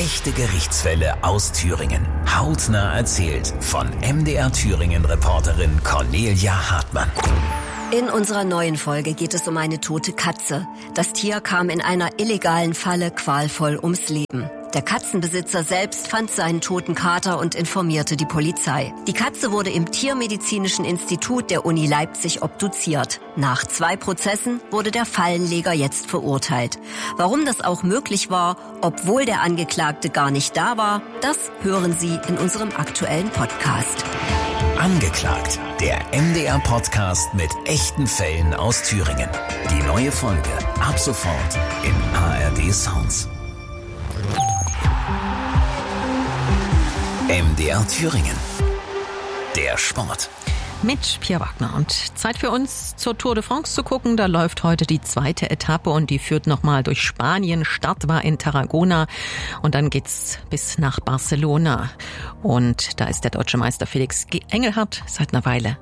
Echte Gerichtsfälle aus Thüringen. Hautnah erzählt von MDR Thüringen-Reporterin Cornelia Hartmann. In unserer neuen Folge geht es um eine tote Katze. Das Tier kam in einer illegalen Falle qualvoll ums Leben. Der Katzenbesitzer selbst fand seinen toten Kater und informierte die Polizei. Die Katze wurde im Tiermedizinischen Institut der Uni Leipzig obduziert. Nach 2 Prozessen wurde der Fallenleger jetzt verurteilt. Warum das auch möglich war, obwohl der Angeklagte gar nicht da war, das hören Sie in unserem aktuellen Podcast. Angeklagt, der MDR-Podcast mit echten Fällen aus Thüringen. Die neue Folge ab sofort in ARD Sounds. MDR Thüringen. Der Sport. Mit Pia Wagner und Zeit für uns zur Tour de France zu gucken. Da läuft heute die 2. Etappe und die führt nochmal durch Spanien. Start war in Tarragona und dann geht's bis nach Barcelona. Und da ist der deutsche Meister Felix Engelhardt seit einer Weile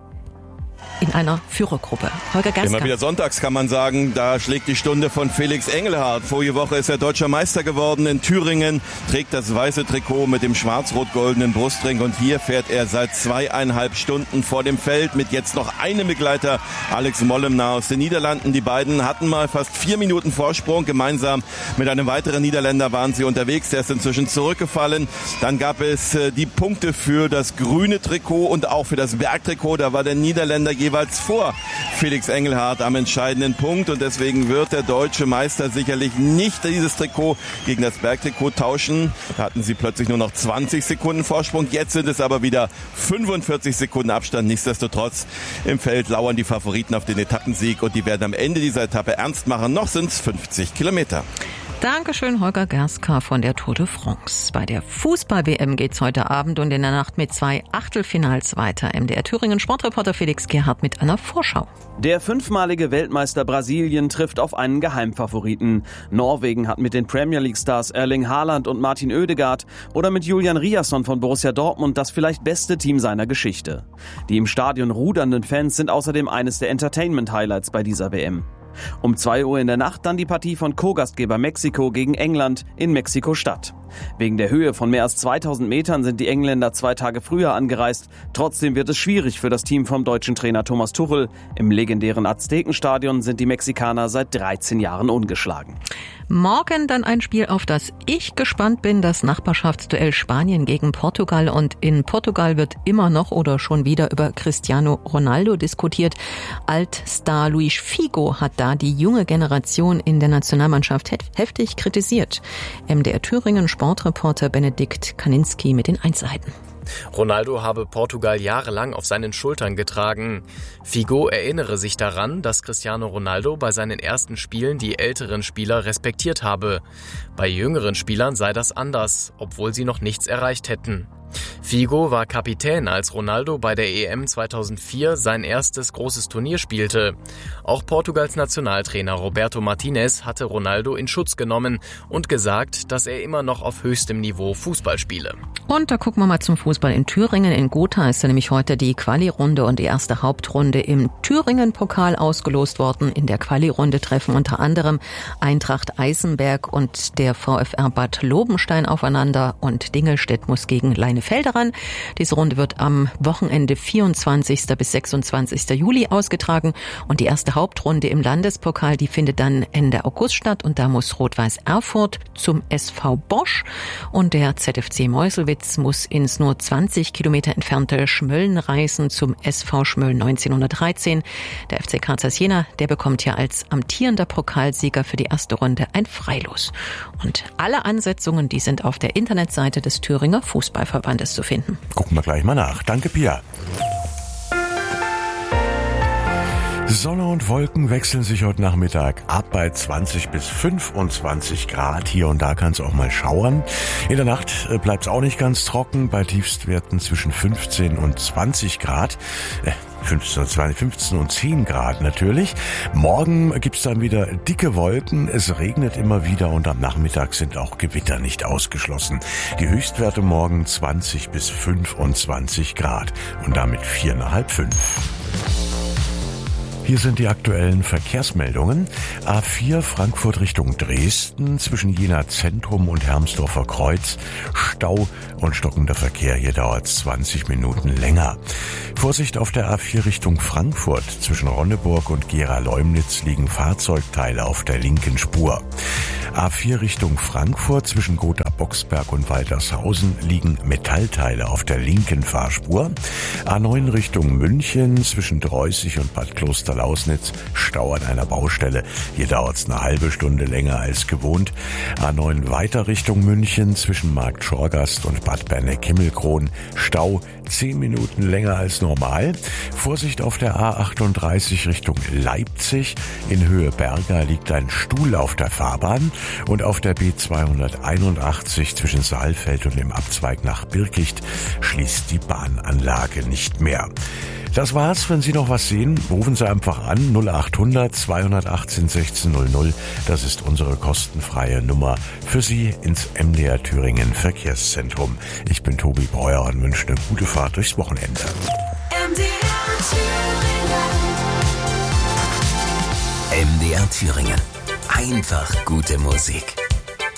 in einer Führergruppe. Holger Gerska. Immer wieder sonntags kann man sagen, da schlägt die Stunde von Felix Engelhardt. Vorige Woche ist er deutscher Meister geworden in Thüringen, trägt das weiße Trikot mit dem schwarz-rot-goldenen Brustring und hier fährt er seit 2,5 Stunden vor dem Feld mit jetzt noch einem Begleiter, Alex Mollema aus den Niederlanden. Die beiden hatten mal fast 4 Minuten Vorsprung. Gemeinsam mit einem weiteren Niederländer waren sie unterwegs. Der ist inzwischen zurückgefallen. Dann gab es die Punkte für das grüne Trikot und auch für das Bergtrikot. Da war der Niederländer jeweils vor Felix Engelhardt am entscheidenden Punkt und deswegen wird der deutsche Meister sicherlich nicht dieses Trikot gegen das Bergtrikot tauschen. Da hatten sie plötzlich nur noch 20 Sekunden Vorsprung, jetzt sind es aber wieder 45 Sekunden Abstand. Nichtsdestotrotz im Feld lauern die Favoriten auf den Etappensieg und die werden am Ende dieser Etappe ernst machen. Noch sind es 50 Kilometer. Dankeschön, Holger Gerska von der Tour de France. Bei der Fußball-WM geht's heute Abend und in der Nacht mit 2 Achtelfinals weiter. MDR Thüringen Sportreporter Felix Gerhardt mit einer Vorschau. Der 5-malige Weltmeister Brasilien trifft auf einen Geheimfavoriten. Norwegen hat mit den Premier League-Stars Erling Haaland und Martin Oedegaard oder mit Julian Riasson von Borussia Dortmund das vielleicht beste Team seiner Geschichte. Die im Stadion rudernden Fans sind außerdem eines der Entertainment-Highlights bei dieser WM. Um 2 Uhr in der Nacht dann die Partie von Co-Gastgeber Mexiko gegen England in Mexiko-Stadt. Wegen der Höhe von mehr als 2000 Metern sind die Engländer 2 Tage früher angereist. Trotzdem wird es schwierig für das Team vom deutschen Trainer Thomas Tuchel. Im legendären Aztekenstadion sind die Mexikaner seit 13 Jahren ungeschlagen. Morgen dann ein Spiel, auf das ich gespannt bin, das Nachbarschaftsduell Spanien gegen Portugal. Und in Portugal wird immer noch oder schon wieder über Cristiano Ronaldo diskutiert. Altstar Luis Figo hat da die junge Generation in der Nationalmannschaft heftig kritisiert. MDR Thüringen Sportreporter Benedikt Kaninski mit den Einzelheiten. Ronaldo habe Portugal jahrelang auf seinen Schultern getragen. Figo erinnere sich daran, dass Cristiano Ronaldo bei seinen ersten Spielen die älteren Spieler respektiert habe. Bei jüngeren Spielern sei das anders, obwohl sie noch nichts erreicht hätten. Figo war Kapitän, als Ronaldo bei der EM 2004 sein erstes großes Turnier spielte. Auch Portugals Nationaltrainer Roberto Martinez hatte Ronaldo in Schutz genommen und gesagt, dass er immer noch auf höchstem Niveau Fußball spiele. Und da gucken wir mal zum Fußball in Thüringen. In Gotha ist ja nämlich heute die Quali-Runde und die erste Hauptrunde im Thüringen-Pokal ausgelost worden. In der Quali-Runde treffen unter anderem Eintracht Eisenberg und der VfR Bad Lobenstein aufeinander und Dingelstedt muss gegen Leinefelde ran. Diese Runde wird am Wochenende 24. bis 26. Juli ausgetragen und die erste Hauptrunde im Landespokal, die findet dann Ende August statt und da muss Rot-Weiß Erfurt zum SV Bosch und der ZFC Meuselwitz muss ins nur 20 Kilometer entfernte Schmölln reisen zum SV Schmölln 1913. Der FC Karzers Jena, der bekommt ja als amtierender Pokalsieger für die erste Runde ein Freilos. Und alle Ansetzungen, die sind auf der Internetseite des Thüringer Fußballverbandes zu finden. Gucken wir gleich mal nach. Danke, Pia. Sonne und Wolken wechseln sich heute Nachmittag ab bei 20 bis 25 Grad. Hier und da kann es auch mal schauern. In der Nacht bleibt es auch nicht ganz trocken, bei Tiefstwerten zwischen 15 und 20 Grad. 15 und 10 Grad natürlich. Morgen gibt's dann wieder dicke Wolken. Es regnet immer wieder und am Nachmittag sind auch Gewitter nicht ausgeschlossen. Die Höchstwerte morgen 20 bis 25 Grad und damit 4,5, 5. Hier sind die aktuellen Verkehrsmeldungen. A4 Frankfurt Richtung Dresden zwischen Jena Zentrum und Hermsdorfer Kreuz. Stau und stockender Verkehr. Hier dauert es 20 Minuten länger. Vorsicht auf der A4 Richtung Frankfurt. Zwischen Ronneburg und Gera-Leumnitz liegen Fahrzeugteile auf der linken Spur. A4 Richtung Frankfurt zwischen Gotha-Boxberg und Waltershausen liegen Metallteile auf der linken Fahrspur. A9 Richtung München zwischen Dreußig und Bad Klosterlausnitz Stau an einer Baustelle. Hier dauert es eine halbe Stunde länger als gewohnt. A9 weiter Richtung München zwischen Markt Schorgast und Bad Berneck-Himmelkron Stau 10 Minuten länger als normal. Vorsicht auf der A38 Richtung Leipzig. In Höhe Berga liegt ein Stuhl auf der Fahrbahn und auf der B281 zwischen Saalfeld und dem Abzweig nach Birkicht schließt die Bahnanlage nicht mehr. Das war's. Wenn Sie noch was sehen, rufen Sie einfach an 0800 218 1600. Das ist unsere kostenfreie Nummer für Sie ins MDR Thüringen Verkehrszentrum. Ich bin Tobi Breuer und wünsche eine gute Fahrt durchs Wochenende. MDR Thüringen. Einfach gute Musik.